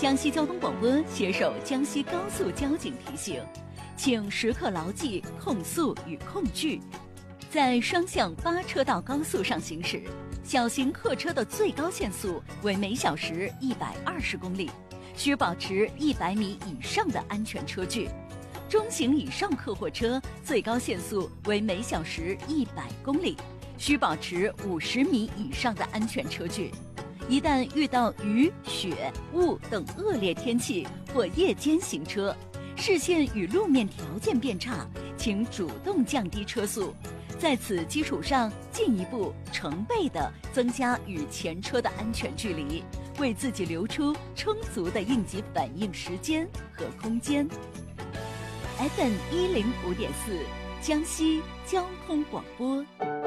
江西交通广播携手江西高速交警提醒，请时刻牢记控速与控距。在双向8车道高速上行驶，小型客车的最高限速为每小时120公里，需保持100米以上的安全车距。中型以上客货车最高限速为每小时100公里，需保持50米以上的安全车距。一旦遇到雨、雪、雾等恶劣天气或夜间行车，视线与路面条件变差，请主动降低车速，在此基础上进一步成倍地增加与前车的安全距离，为自己留出充足的应急反应时间和空间。FM105.4，江西交通广播。